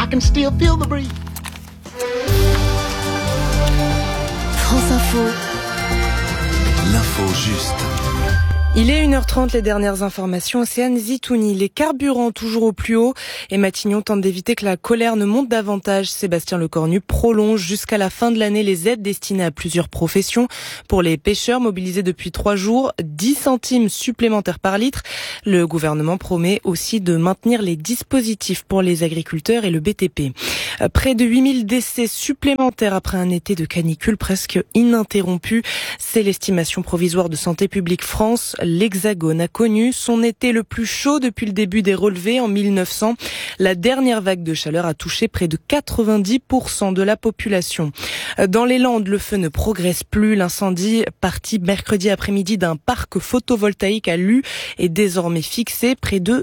can still feel the breeze. France Info. L'info juste. Il est 1h30, les dernières informations. Océane Zitouni, les carburants toujours au plus haut et Matignon tente d'éviter que la colère ne monte davantage. Sébastien Lecornu prolonge jusqu'à la fin de l'année les aides destinées à plusieurs professions. Pour les pêcheurs mobilisés depuis 3 jours, 10 centimes supplémentaires par litre. Le gouvernement promet aussi de maintenir les dispositifs pour les agriculteurs et le BTP. Près de 8000 décès supplémentaires après un été de canicule presque ininterrompu. C'est l'estimation provisoire de Santé publique France. L'Hexagone a connu son été le plus chaud depuis le début des relevés en 1900. La dernière vague de chaleur a touché près de 90% de la population. Dans les Landes, le feu ne progresse plus. L'incendie parti mercredi après-midi d'un parc photovoltaïque à Luz est désormais fixé, près de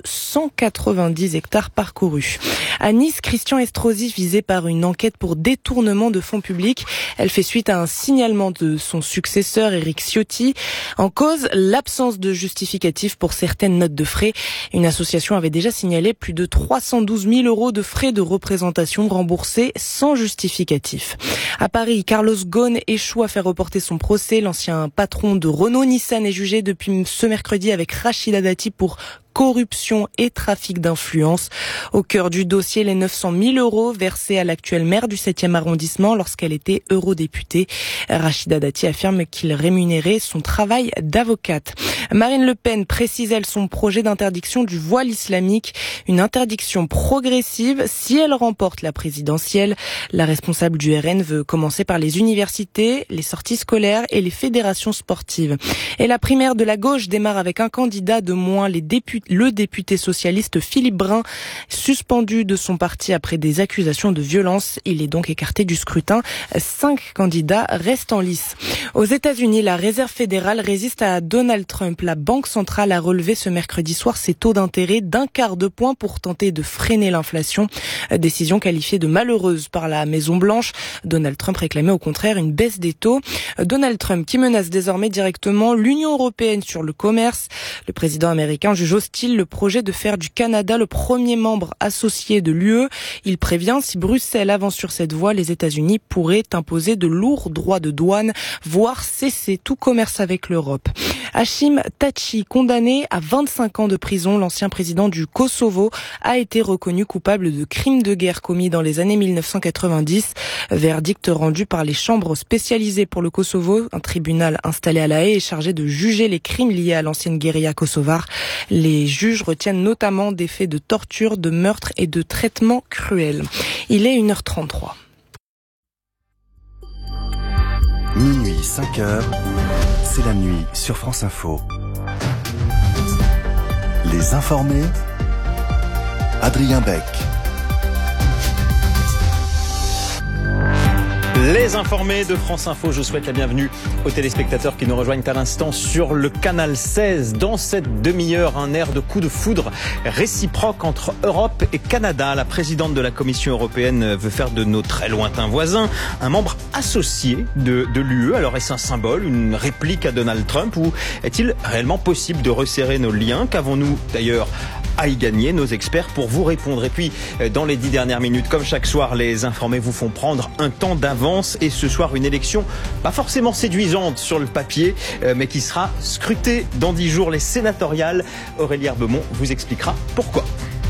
190 hectares parcourus. À Nice, Christian Estrosi visé par une enquête pour détournement de fonds publics. Elle fait suite à un signalement de son successeur Éric Ciotti. En cause, l'absence de justificatif pour certaines notes de frais. Une association avait déjà signalé plus de 312 000 € de frais de représentation remboursés sans justificatif. À Paris, Carlos Ghosn échoue à faire reporter son procès. L'ancien patron de Renault-Nissan est jugé depuis ce mercredi avec Rachida Dati pour corruption et trafic d'influence. Au cœur du dossier, les 900 000 € versés à l'actuelle maire du 7e arrondissement lorsqu'elle était eurodéputée. Rachida Dati affirme qu'il rémunérait son travail d'avocate. Marine Le Pen précise, elle, son projet d'interdiction du voile islamique. Une interdiction progressive si elle remporte la présidentielle. La responsable du RN veut commencer par les universités, les sorties scolaires et les fédérations sportives. Et la primaire de la gauche démarre avec un candidat de moins, le député socialiste Philippe Brun, suspendu de son parti après des accusations de violence. Il est donc écarté du scrutin. 5 candidats restent en lice. Aux États-Unis, la Réserve fédérale résiste à Donald Trump. La Banque centrale a relevé ce mercredi soir ses taux d'intérêt d'0,25 point pour tenter de freiner l'inflation. Décision qualifiée de malheureuse par la Maison-Blanche. Donald Trump réclamait au contraire une baisse des taux. Donald Trump qui menace désormais directement l'Union européenne sur le commerce. Le président américain juge hostile le projet de faire du Canada le premier membre associé de l'UE. Il prévient, si Bruxelles avance sur cette voie, les États-Unis pourraient imposer de lourds droits de douane, voire cesser tout commerce avec l'Europe. Hashim Thaçi, condamné à 25 ans de prison, l'ancien président du Kosovo, a été reconnu coupable de crimes de guerre commis dans les années 1990. Verdict rendu par les chambres spécialisées pour le Kosovo. Un tribunal installé à La Haye est chargé de juger les crimes liés à l'ancienne guérilla kosovare. Les juges retiennent notamment des faits de torture, de meurtre et de traitements cruels. Il est 1h33. Minuit 5h, c'est la nuit sur France Info. Les informés, Adrien Beck. Les informés de France Info, je souhaite la bienvenue aux téléspectateurs qui nous rejoignent à l'instant sur le canal 16. Dans cette demi-heure, un air de coup de foudre réciproque entre Europe et Canada. La présidente de la Commission européenne veut faire de nos très lointains voisins un membre associé de l'UE. Alors est-ce un symbole, une réplique à Donald Trump, ou est-il réellement possible de resserrer nos liens? Qu'avons-nous d'ailleurs à y gagner? Nos experts pour vous répondre. Et puis, dans les 10 dernières minutes, comme chaque soir, les informés vous font prendre un temps d'avance. Et ce soir, une élection pas forcément séduisante sur le papier, mais qui sera scrutée dans 10 jours. Les sénatoriales. Aurélie Herbemont vous expliquera pourquoi.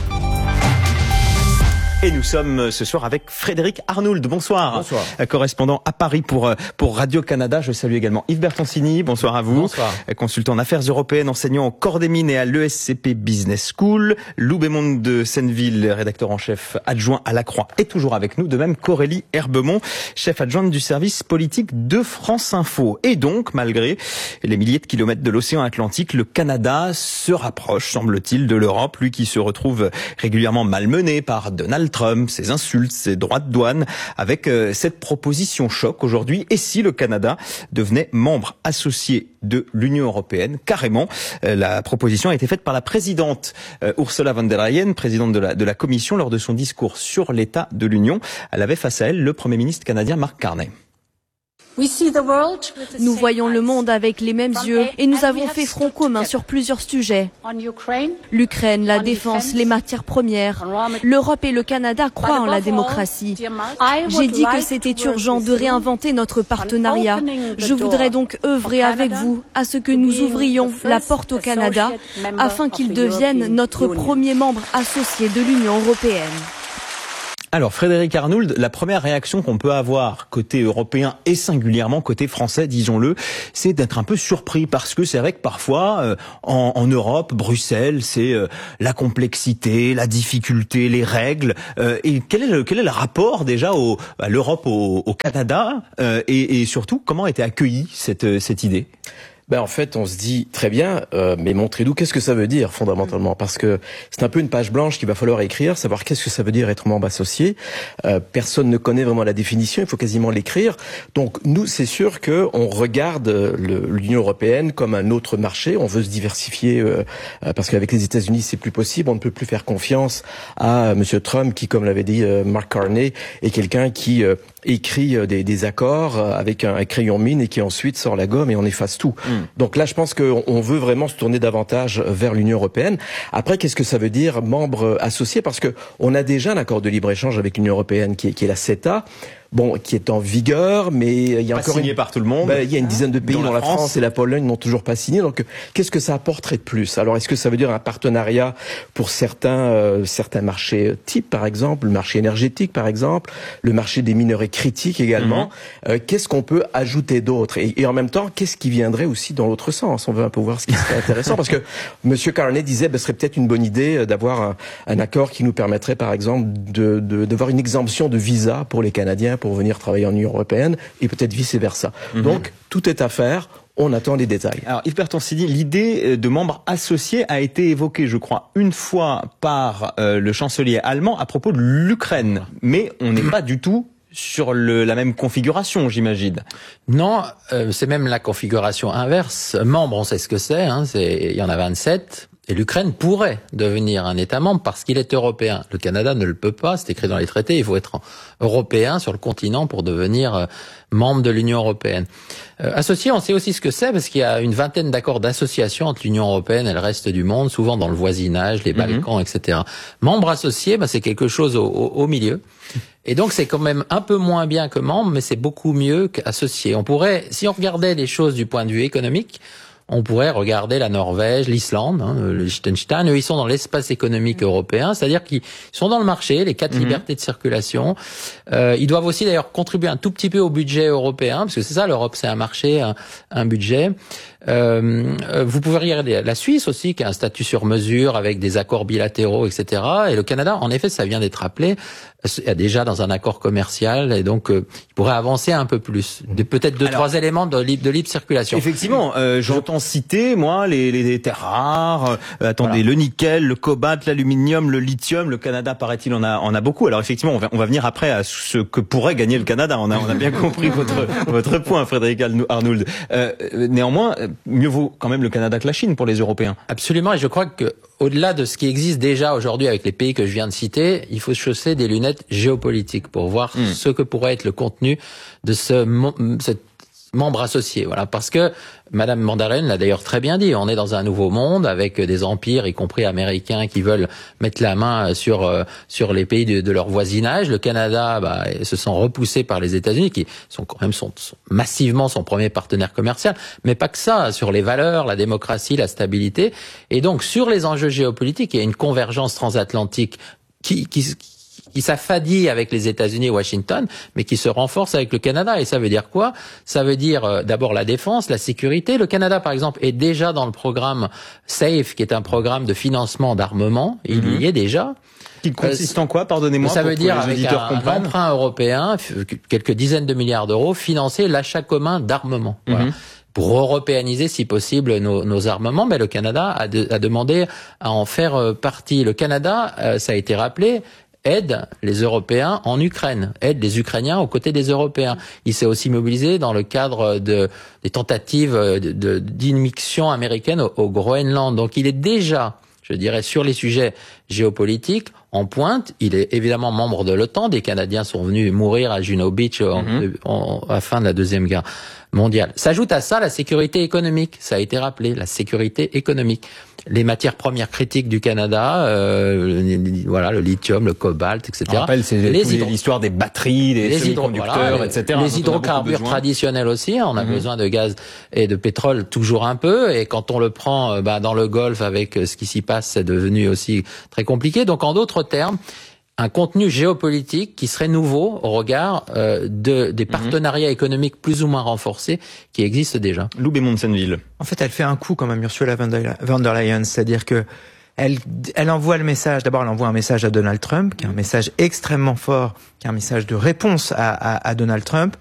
Et nous sommes ce soir avec Frédéric Arnould. Bonsoir. Bonsoir. Correspondant à Paris pour Radio-Canada. Je salue également Yves Bertoncini. Bonsoir à vous. Bonsoir. Consultant en affaires européennes, enseignant au corps des mines et à l'ESCP Business School. Lou Bémond de Senneville, rédacteur en chef adjoint à La Croix, est toujours avec nous. De même qu'Aurélie Herbemont, chef adjointe du service politique de France Info. Et donc, malgré les milliers de kilomètres de l'océan Atlantique, le Canada se rapproche, semble-t-il, de l'Europe. Lui qui se retrouve régulièrement malmené par Donald Trump, ses insultes, ses droits de douane, avec cette proposition choc aujourd'hui. Et si le Canada devenait membre associé de l'Union européenne, carrément, la proposition a été faite par la présidente Ursula von der Leyen, présidente de la Commission, lors de son discours sur l'état de l'Union. Elle avait face à elle le Premier ministre canadien Mark Carney. Nous voyons le monde avec les mêmes yeux et nous avons fait front commun sur plusieurs sujets. L'Ukraine, la défense, les matières premières. L'Europe et le Canada croient en la démocratie. J'ai dit que c'était urgent de réinventer notre partenariat. Je voudrais donc œuvrer avec vous à ce que nous ouvrions la porte au Canada afin qu'il devienne notre premier membre associé de l'Union européenne. Alors Frédéric Arnould, la première réaction qu'on peut avoir côté européen et singulièrement côté français, disons-le, c'est d'être un peu surpris parce que c'est vrai que parfois en Europe, Bruxelles, c'est la complexité, la difficulté, les règles. Et quel est le rapport déjà à l'Europe au Canada et surtout comment a été accueillie cette idée? En fait, on se dit très bien, mais montrez-nous qu'est-ce que ça veut dire fondamentalement, parce que c'est un peu une page blanche qu'il va falloir écrire, savoir qu'est-ce que ça veut dire être membre associé. Personne ne connaît vraiment la définition, il faut quasiment l'écrire. Donc nous, c'est sûr que on regarde l'Union européenne comme un autre marché. On veut se diversifier parce qu'avec les États-Unis, c'est plus possible. On ne peut plus faire confiance à Monsieur Trump, qui, comme l'avait dit Mark Carney, est quelqu'un qui écrit des accords avec un crayon mine et qui ensuite sort la gomme et on efface tout. Donc là, je pense qu'on veut vraiment se tourner davantage vers l'Union européenne. Après, qu'est-ce que ça veut dire membre associé? Parce que on a déjà un accord de libre-échange avec l'Union européenne qui est la CETA. Qui est en vigueur, mais il y a encore signé par tout le monde. Il y a une dizaine de pays dont la France et la Pologne n'ont toujours pas signé. Donc, qu'est-ce que ça apporterait de plus? Alors, est-ce que ça veut dire un partenariat pour certains marchés types, par exemple, le marché énergétique, par exemple, le marché des minerais critiques également? Qu'est-ce qu'on peut ajouter d'autre? Et en même temps, qu'est-ce qui viendrait aussi dans l'autre sens? On veut un peu voir ce qui serait intéressant, parce que Monsieur Carney disait, ce serait peut-être une bonne idée d'avoir un accord qui nous permettrait, par exemple, d'avoir une exemption de visa pour les Canadiens pour venir travailler en Union européenne et peut-être vice-versa. Donc, tout est à faire. On attend les détails. Alors, Yves Bertoncini, l'idée de membre associé a été évoquée, je crois, une fois par le chancelier allemand à propos de l'Ukraine. Mais on n'est pas du tout sur la même configuration, j'imagine. Non, c'est même la configuration inverse. Membre, on sait ce que c'est, il y en a 27. Et l'Ukraine pourrait devenir un État membre parce qu'il est européen. Le Canada ne le peut pas, c'est écrit dans les traités, il faut être européen sur le continent pour devenir membre de l'Union européenne. Associé, on sait aussi ce que c'est parce qu'il y a une vingtaine d'accords d'association entre l'Union européenne et le reste du monde, souvent dans le voisinage, les Balkans, etc. Membre associé, c'est quelque chose au milieu. Et donc c'est quand même un peu moins bien que membre, mais c'est beaucoup mieux qu'associé. On pourrait, si on regardait les choses du point de vue économique, on pourrait regarder la Norvège, l'Islande, le Liechtenstein. Eux, ils sont dans l'espace économique européen, c'est-à-dire qu'ils sont dans le marché, les 4 libertés de circulation. Ils doivent aussi d'ailleurs contribuer un tout petit peu au budget européen, parce que c'est ça, l'Europe, c'est un marché, un budget. Vous pouvez regarder la Suisse aussi, qui a un statut sur mesure avec des accords bilatéraux, etc. Et le Canada, en effet, ça vient d'être rappelé, est déjà dans un accord commercial, et donc il pourrait avancer un peu plus. Peut-être 2-3 éléments de libre circulation. Effectivement, j'entends citer, moi, les terres rares, le nickel, le cobalt, l'aluminium, le lithium. Le Canada, paraît-il, en a beaucoup. Alors effectivement, on va venir après à ce que pourrait gagner le Canada. On a bien compris votre point, Frédéric Arnould. Néanmoins, mieux vaut quand même le Canada que la Chine pour les Européens. Absolument, et je crois que au-delà de ce qui existe déjà aujourd'hui avec les pays que je viens de citer, il faut se chausser des lunettes géopolitiques pour voir ce que pourrait être le contenu de cette membre associé. Voilà, parce que Madame Mandarin l'a d'ailleurs très bien dit, on est dans un nouveau monde avec des empires, y compris américains, qui veulent mettre la main sur les pays de leur voisinage. Le Canada se sent repoussé par les États-Unis, qui sont quand même sont massivement son premier partenaire commercial, mais pas que ça, sur les valeurs, la démocratie, la stabilité. Et donc, sur les enjeux géopolitiques, il y a une convergence transatlantique qui s'affadit avec les États-Unis et Washington, mais qui se renforce avec le Canada. Et ça veut dire quoi? Ça veut dire d'abord la défense, la sécurité. Le Canada, par exemple, est déjà dans le programme SAFE, qui est un programme de financement d'armement. Il y est déjà. Qui consiste en quoi, pardonnez-moi? Ça veut dire avec un emprunt européen, quelques dizaines de milliards d'euros, financer l'achat commun d'armement. Voilà. Pour européaniser, si possible, nos armements. Mais le Canada a demandé à en faire partie. Le Canada, ça a été rappelé, aide les Européens en Ukraine, aide les Ukrainiens aux côtés des Européens. Il s'est aussi mobilisé dans le cadre des tentatives d'inmixion américaine au Groenland. Donc il est déjà, je dirais, sur les sujets géopolitiques, en pointe. Il est évidemment membre de l'OTAN. Des Canadiens sont venus mourir à Juno Beach à la fin de la Deuxième Guerre mondiale. S'ajoute à ça la sécurité économique. Ça a été rappelé, la sécurité économique. Les matières premières critiques du Canada, le lithium, le cobalt, etc. On rappelle, c'est l'histoire des batteries, des semi-conducteurs, etc. Les hydrocarbures traditionnels aussi. On a besoin de gaz et de pétrole toujours un peu. Et quand on le prend dans le Golfe avec ce qui s'y passe, c'est devenu aussi très compliqué. Donc, en d'autres termes, un contenu géopolitique qui serait nouveau au regard des partenariats économiques plus ou moins renforcés qui existent déjà. Lou Bémont-de-Senneville. En fait, elle fait un coup quand même, Ursula von der Leyen, c'est-à-dire que elle envoie le message. D'abord, elle envoie un message à Donald Trump, qui est un message extrêmement fort, qui est un message de réponse à Donald Trump.